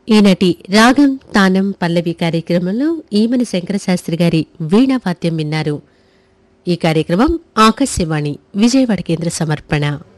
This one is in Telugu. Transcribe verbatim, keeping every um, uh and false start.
ఈనాటి రాగం తానం పల్లవి కార్యక్రమంలో ఈమని శంకరశాస్త్రి గారి వీణావాద్యం విన్నారు. ఈ కార్యక్రమం ఆకాశవాణి విజయవాడ కేంద్ర సమర్పణ.